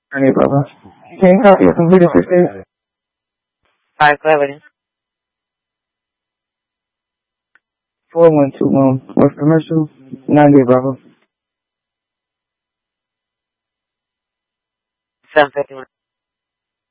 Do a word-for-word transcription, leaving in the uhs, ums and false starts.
Ernie, brother. Can you copy a completed six days? Alright, go ahead. four one two one. What's commercial? ninety, brother. seven fifty-one.